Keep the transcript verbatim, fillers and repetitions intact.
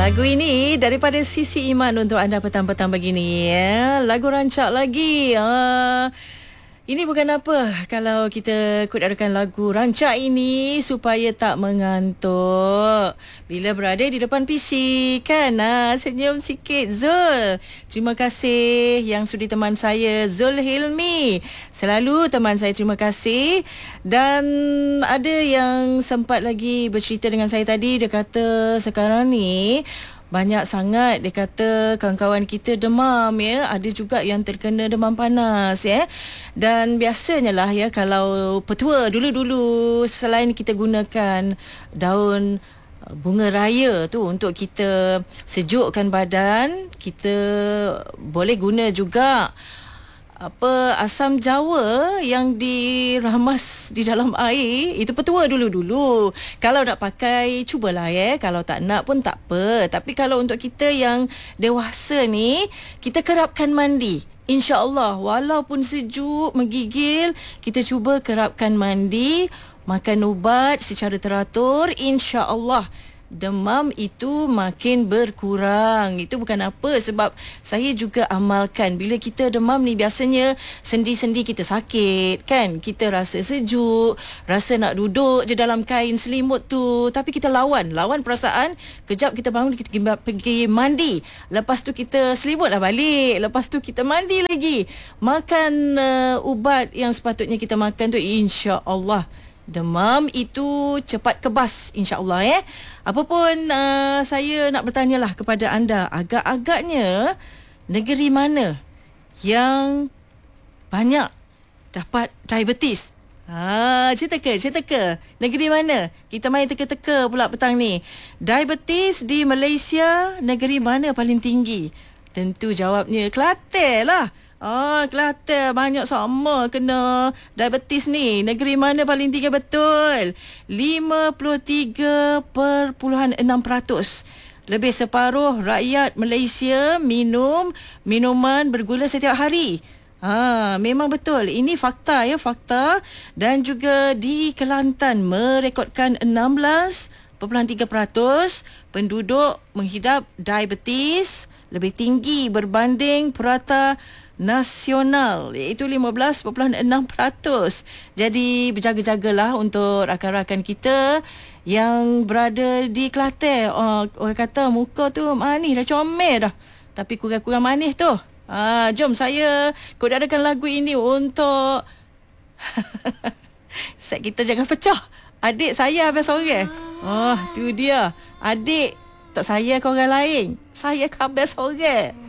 Lagu ini daripada Sisi Iman untuk anda petang-petang begini ya. Lagu rancak lagi. Uh, ini bukan apa kalau kita kudarkan lagu rancak ini supaya tak mengantuk bila berada di depan P C kan. Uh, senyum sikit Zul. Terima kasih yang sudi teman saya Zul Hilmi. Selalu teman saya, terima kasih. Dan ada yang sempat lagi bercerita dengan saya tadi. Dia kata sekarang ni banyak sangat, dia kata kawan-kawan kita demam ya. Ada juga yang terkena demam panas ya. Dan biasanya lah ya, kalau petua dulu-dulu selain kita gunakan daun bunga raya tu untuk kita sejukkan badan, kita boleh guna juga apa asam jawa yang diramas di dalam air. Itu petua dulu-dulu. Kalau nak pakai, cubalah ya. Kalau tak nak pun tak apa. Tapi kalau untuk kita yang dewasa ni, kita kerapkan mandi. InsyaAllah, walaupun sejuk, menggigil, kita cuba kerapkan mandi, makan ubat secara teratur. InsyaAllah demam itu makin berkurang. Itu bukan apa, sebab saya juga amalkan. Bila kita demam ni, biasanya sendi-sendi kita sakit kan, kita rasa sejuk, rasa nak duduk je dalam kain selimut tu, tapi kita lawan lawan perasaan. Kejap kita bangun, kita pergi mandi, lepas tu kita selimutlah balik, lepas tu kita mandi lagi, makan uh, ubat yang sepatutnya kita makan tu. InsyaAllah demam itu cepat kebas, insya-Allah ya. Apapun uh, saya nak bertanyalah kepada anda, agak-agaknya negeri mana yang banyak dapat diabetes? Ha, cerita ke, cerita ke. Negeri mana? Kita main teka-teka pula petang ni. Diabetes di Malaysia, negeri mana paling tinggi? Tentu jawabnya Kelantan lah. Ah, Kelantan banyak sama kena diabetes ni. Negeri mana paling tinggi? Betul, lima puluh tiga perpuluhan enam peratus. Lebih separuh rakyat Malaysia minum minuman bergula setiap hari. Ha, memang betul. Ini fakta ya, fakta. Dan juga di Kelantan merekodkan enam belas perpuluhan tiga peratus penduduk menghidap diabetes, lebih tinggi berbanding purata nasional, iaitu lima belas perpuluhan enam peratus. Jadi berjaga-jagalah untuk rakan-rakan kita yang berada di Kelantan. Oh, orang kata muka tu manis dah, comel dah, tapi kurang-kurang manis tu. Ah, jom saya kudarkan lagu ini untuk set kita jangan pecah. Adik saya habis sorang. Oh, tu dia. Adik tak saya ke orang lain, saya ke habis sorang.